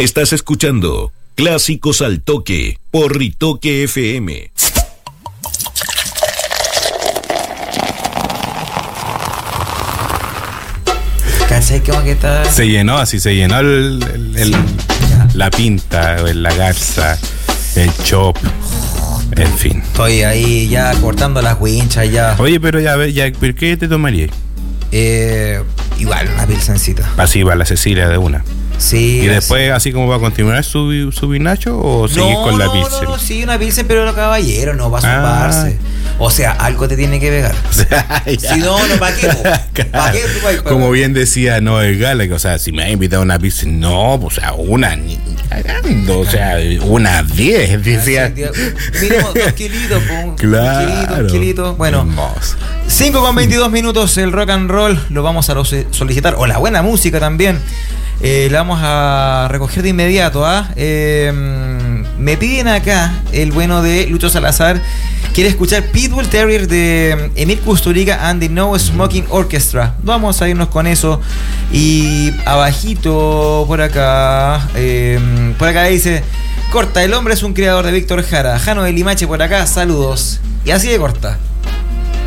Estás escuchando Clásicos al Toque por Ritoque FM. ¿Cachai? ¿Cómo que está? Se llenó la pinta, la garza, el chop, en fin. Estoy ahí ya cortando las winchas ya. Oye, pero ya, ¿por qué te tomarías? Igual, una pilsencita. Así va la Cecilia de una. Sí. ¿Y después así como va a continuar su vinacho o seguir con la pilsen? No, sí, una pilsen, pero los caballeros no va a zumbarse. O sea, algo te tiene que pegar. Si no, ¿para qué? ¿Para qué? Como bien decía Noel Gallagher, o sea, si me ha invitado a una pilsen, no, o sea, una ni cagando, o sea, unas 10, decía. Mínimo 2 kilitos, claro. 2 kilitos. Bueno, 5:22 el rock and roll lo vamos a solicitar, o la buena música también. La vamos a recoger de inmediato. Me piden acá el bueno de Lucho Salazar. Quiere escuchar Pitbull Terrier de Emil Kusturica and the No Smoking Orchestra. Vamos a irnos con eso. Y abajito por acá dice: corta, el hombre es un creador de Víctor Jara. Jano de Limache por acá, saludos. Y así de corta.